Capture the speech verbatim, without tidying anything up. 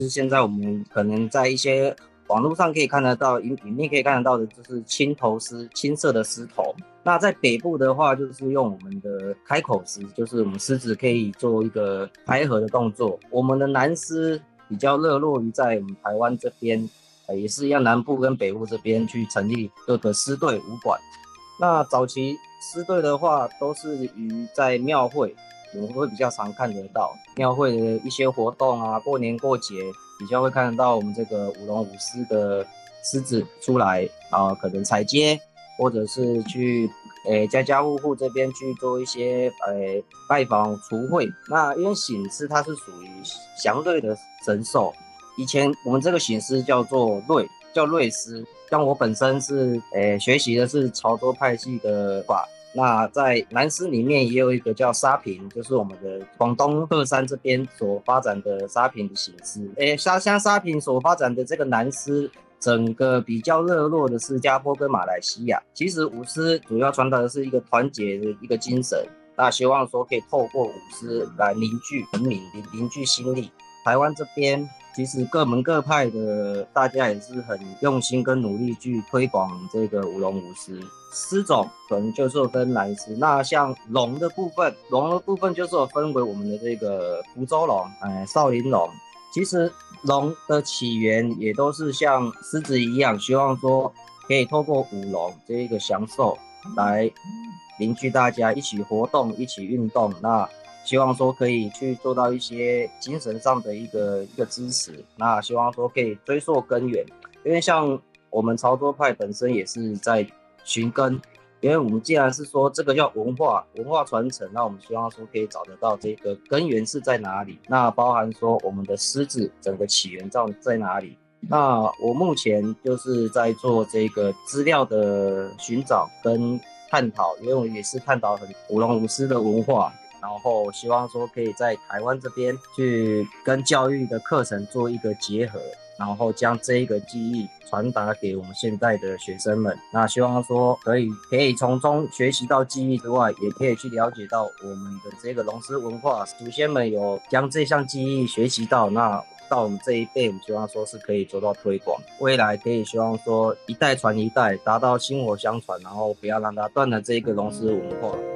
就是现在我们可能在一些网络上可以看得到，影影片可以看得到的，就是青头狮，青色的狮头。那在北部的话，就是用我们的开口狮，就是我们狮子可以做一个开合的动作。我们的南狮比较热络于在我们台湾这边，呃，也是一样，南部跟北部这边去成立各个狮队武馆。那早期狮队的话，都是于在庙会，我们会比较常看得到庙会的一些活动啊，过年过节比较会看得到我们这个舞龙舞狮的狮子出来啊，可能踩街，或者是去诶家家户户这边去做一些诶拜访除秽。那因为醒狮它是属于祥瑞的神兽，以前我们这个醒狮叫做瑞，叫瑞狮。像我本身是诶学习的是潮州派系的法，那在南狮里面也有一个叫沙坪，就是我们的广东鹤山这边所发展的沙坪的形式。诶，沙像沙坪所发展的这个南狮，整个比较热络的是新加坡跟马来西亚。其实舞狮主要传达的是一个团结的一个精神，那希望说可以透过舞狮来凝聚人民，凝凝聚心力。台湾这边其实各门各派的大家也是很用心跟努力去推广这个舞龙舞狮。狮种可能就是有分南狮，那像龙的部分，龙的部分就是有分为我们的这个福州龙、哎少林龙。其实龙的起源也都是像狮子一样，希望说可以透过舞龙这一个享受来凝聚大家一起活动、一起运动。那希望说可以去做到一些精神上的一个一个支持，那希望说可以追溯根源，因为像我们潮州派本身也是在寻根，因为我们既然是说这个叫文化文化传承，那我们希望说可以找得到这个根源是在哪里，那包含说我们的狮子整个起源在在哪里。那我目前就是在做这个资料的寻找跟探讨，因为我也是探讨很舞龙舞狮的文化，然后希望说可以在台湾这边去跟教育的课程做一个结合，然后将这一个记忆传达给我们现在的学生们。那希望说可以可以从中学习到记忆之外，也可以去了解到我们的这个龙狮文化，祖先们有将这项记忆学习到，那到我们这一辈，我们希望说是可以做到推广，未来可以希望说一代传一代，达到薪火相传，然后不要让它断了这个龙狮文化。